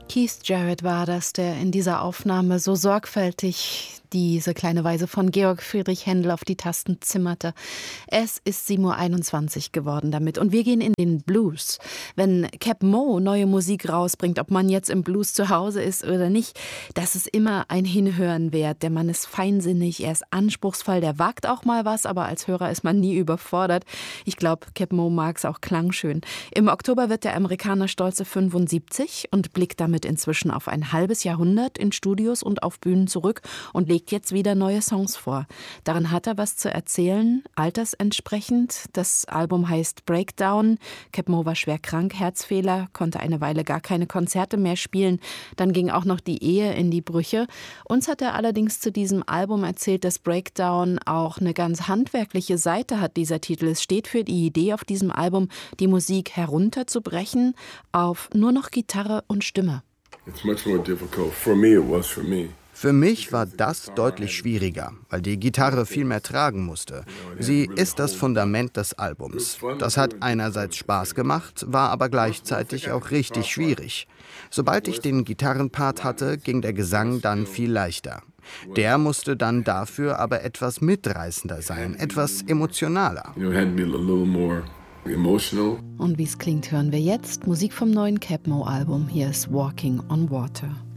Keith Jarrett war das, der in dieser Aufnahme so sorgfältig diese kleine Weise von Georg Friedrich Händel auf die Tasten zimmerte. Es ist 7:21 Uhr geworden damit und wir gehen in den Blues. Wenn Cap Moe neue Musik rausbringt, ob man jetzt im Blues zu Hause ist oder nicht, das ist immer ein Hinhören wert. Der Mann ist feinsinnig, er ist anspruchsvoll, der wagt auch mal was, aber als Hörer ist man nie überfordert. Ich glaube, Cap Moe mag es auch klangschön. Im Oktober wird der Amerikaner stolze 75 und blickt damit inzwischen auf ein halbes Jahrhundert in Studios und auf Bühnen zurück und legt jetzt wieder neue Songs vor. Darin hat er was zu erzählen, altersentsprechend. Das Album heißt Breakdown. Cap Moe war schwer krank, Herzfehler, konnte eine Weile gar keine Konzerte mehr spielen. Dann ging auch noch die Ehe in die Brüche. Uns hat er allerdings zu diesem Album erzählt, dass Breakdown auch eine ganz handwerkliche Seite hat, dieser Titel. Es steht für die Idee auf diesem Album, die Musik herunterzubrechen auf nur noch Gitarre und Stimme. It's much more difficult. For me, it was for me. Für mich war das deutlich schwieriger, weil die Gitarre viel mehr tragen musste. Sie ist das Fundament des Albums. Das hat einerseits Spaß gemacht, war aber gleichzeitig auch richtig schwierig. Sobald ich den Gitarrenpart hatte, ging der Gesang dann viel leichter. Der musste dann dafür aber etwas mitreißender sein, etwas emotionaler. Und wie es klingt, hören wir jetzt Musik vom neuen Cap Moe Album. Hier ist Walking on Water.